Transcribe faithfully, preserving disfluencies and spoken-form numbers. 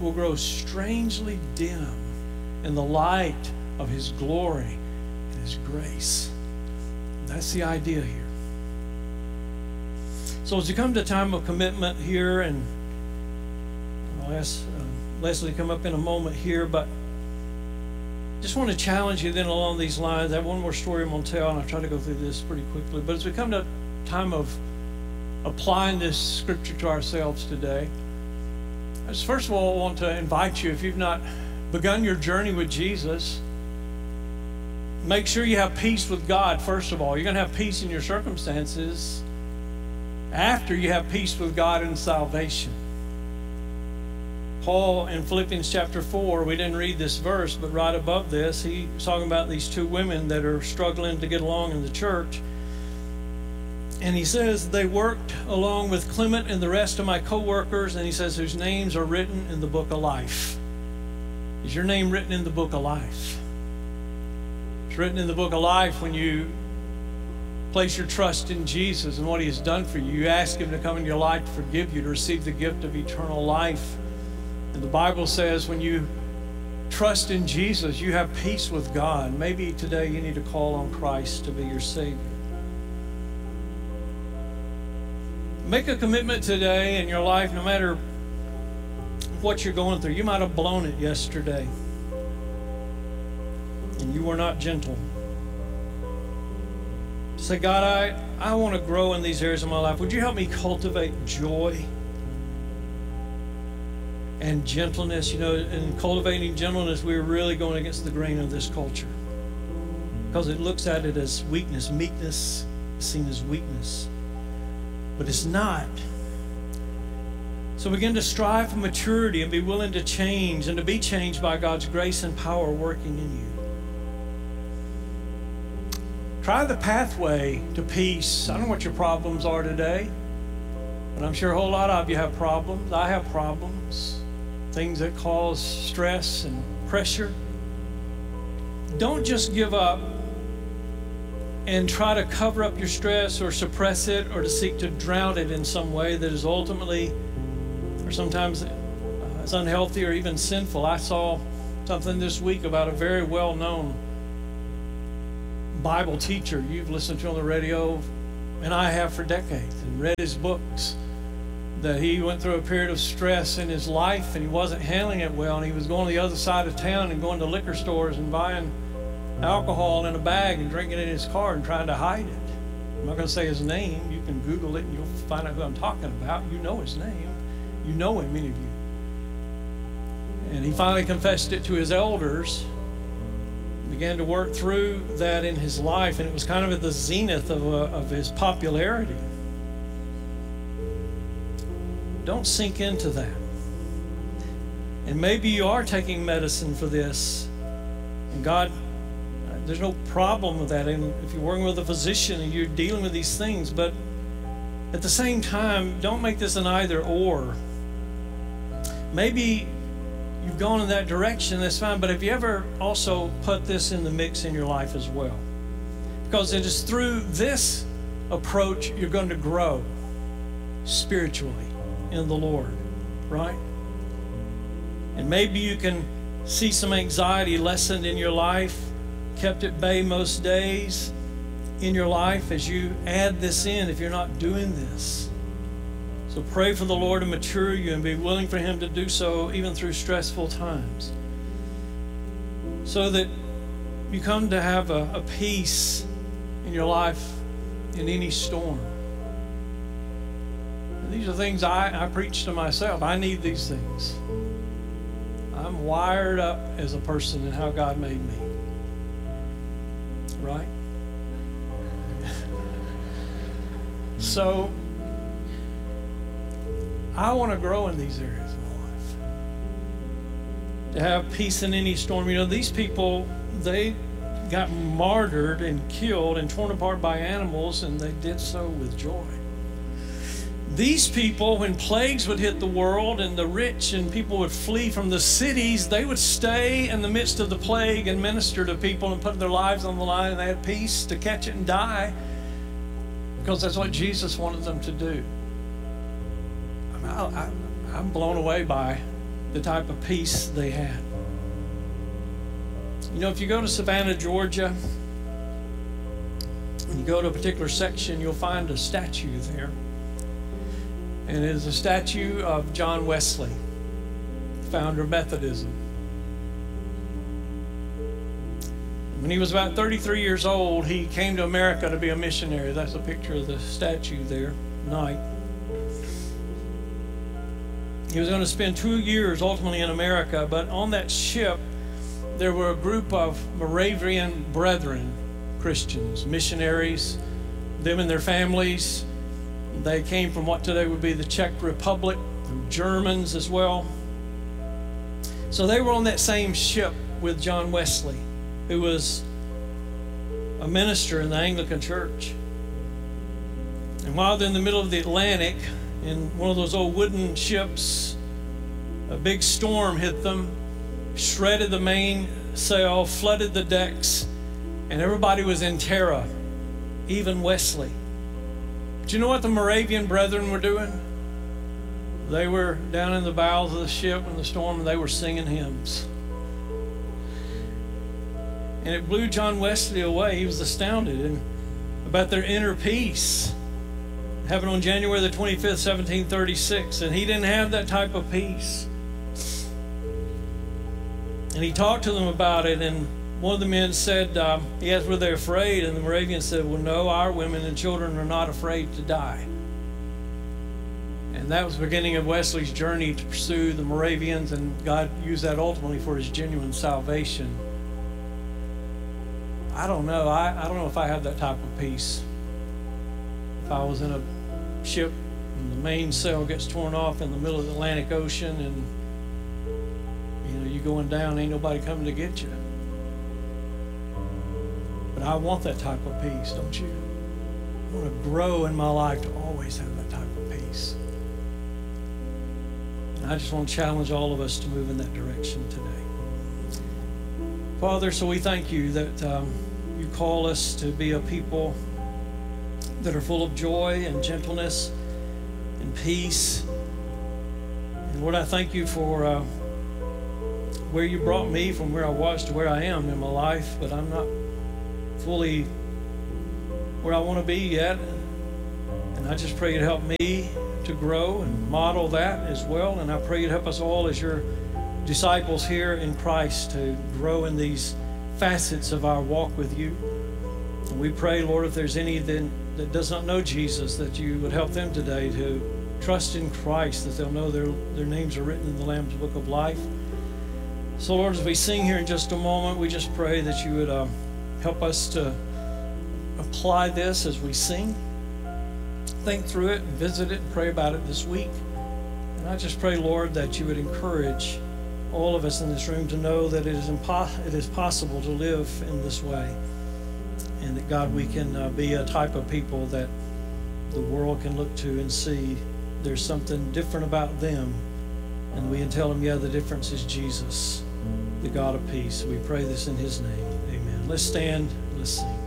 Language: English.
will grow strangely dim in the light of His glory and His grace. That's the idea here. So as we come to a time of commitment here, and I'll ask uh, Leslie to come up in a moment here, but just want to challenge you then along these lines. I have one more story I'm going to tell, and I'll try to go through this pretty quickly. But as we come to a time of applying this scripture to ourselves today, I just first of all want to invite you, if you've not begun your journey with Jesus, make sure you have peace with God first of all. You're going to have peace in your circumstances after you have peace with God in salvation. Paul in Philippians chapter four, we didn't read this verse, but right above this, he's talking about these two women that are struggling to get along in the church. And he says, they worked along with Clement and the rest of my co-workers, and he says, whose names are written in the book of life. Is your name written in the book of life? It's written in the book of life when you place your trust in Jesus and what He has done for you. You ask Him to come into your life to forgive you, to receive the gift of eternal life. And the Bible says when you trust in Jesus, you have peace with God. Maybe today you need to call on Christ to be your Savior. Make a commitment today in your life, no matter what you're going through. You might have blown it yesterday, and you were not gentle. Say, God, I, I want to grow in these areas of my life. Would you help me cultivate joy and gentleness? You know, in cultivating gentleness, we're really going against the grain of this culture, because it looks at it as weakness. Meekness is seen as weakness, but it's not. So begin to strive for maturity and be willing to change and to be changed by God's grace and power working in you. Try the pathway to peace. I don't know what your problems are today, but I'm sure a whole lot of you have problems. I have problems, things that cause stress and pressure. Don't just give up and try to cover up your stress or suppress it or to seek to drown it in some way that is ultimately, or sometimes uh, it's unhealthy or even sinful. I saw something this week about a very well-known Bible teacher. You've listened to on the radio, and I have for decades, and read his books, that he went through a period of stress in his life and he wasn't handling it well, and he was going to the other side of town and going to liquor stores and buying alcohol in a bag and drinking it in his car and trying to hide it. I'm not going to say his name. You can Google it and you'll find out who I'm talking about. You know his name. You know him, many of you. And he finally confessed it to his elders, began to work through that in his life, and it was kind of at the zenith of, uh, of his popularity. Don't sink into that. And maybe you are taking medicine for this, and God, there's no problem with that. And if you're working with a physician and you're dealing with these things, but at the same time, don't make this an either or. Maybe you've gone in that direction, that's fine, but have you ever also put this in the mix in your life as well? Because it is through this approach you're going to grow spiritually in the Lord, right? And maybe you can see some anxiety lessened in your life, kept at bay most days in your life as you add this in if you're not doing this. So pray for the Lord to mature you and be willing for Him to do so even through stressful times, so that you come to have a, a peace in your life in any storm. And these are things I, I preach to myself. I need these things. I'm wired up as a person in how God made me. Right? So I want to grow in these areas of my life, to have peace in any storm. You know, these people, they got martyred and killed and torn apart by animals, and they did so with joy. These people, when plagues would hit the world and the rich and people would flee from the cities, they would stay in the midst of the plague and minister to people and put their lives on the line, and they had peace to catch it and die, because that's what Jesus wanted them to do. I, I, I'm blown away by the type of peace they had. You know, if you go to Savannah, Georgia, and you go to a particular section, you'll find a statue there. And it is a statue of John Wesley, founder of Methodism. When he was about thirty-three years old, he came to America to be a missionary. That's a picture of the statue there, night. He was going to spend two years ultimately in America, but on that ship, there were a group of Moravian Brethren, Christians, missionaries, them and their families. They came from what today would be the Czech Republic, Germans as well. So they were on that same ship with John Wesley, who was a minister in the Anglican Church. And while they're in the middle of the Atlantic, in one of those old wooden ships, a big storm hit them, shredded the mainsail, flooded the decks, and everybody was in terror, even Wesley. Do you know what the Moravian Brethren were doing? They were down in the bowels of the ship in the storm, and they were singing hymns. And it blew John Wesley away. He was astounded and about their inner peace. Happened on January the twenty-fifth, seventeen thirty-six, and he didn't have that type of peace. And he talked to them about it, and one of the men said, um, he asked, were they afraid? And the Moravians said, well, no, our women and children are not afraid to die. And that was the beginning of Wesley's journey to pursue the Moravians, and God used that ultimately for his genuine salvation. I don't know. I, I don't know if I have that type of peace. If I was in a ship and the mainsail gets torn off in the middle of the Atlantic Ocean and you know you're going down, ain't nobody coming to get you. But I want that type of peace, don't you? I want to grow in my life to always have that type of peace. And I just want to challenge all of us to move in that direction today. Father, so we thank you that um, you call us to be a people that are full of joy and gentleness and peace. And Lord, I thank you for uh, where you brought me from where I was to where I am in my life, but I'm not fully where I want to be yet. And I just pray you'd help me to grow and model that as well. And I pray you'd help us all as your disciples here in Christ to grow in these facets of our walk with you. And we pray, Lord, if there's any that, that does not know Jesus, that you would help them today to trust in Christ, that they'll know their, their names are written in the Lamb's Book of Life. So, Lord, as we sing here in just a moment, we just pray that you would uh, help us to apply this as we sing. Think through it and visit it and pray about it this week. And I just pray, Lord, that you would encourage all of us in this room to know that it is impo- it is possible to live in this way. And that, God, we can uh, be a type of people that the world can look to and see there's something different about them. And we can tell them, yeah, the difference is Jesus, the God of peace. We pray this in his name. Amen. Let's stand. Let's sing.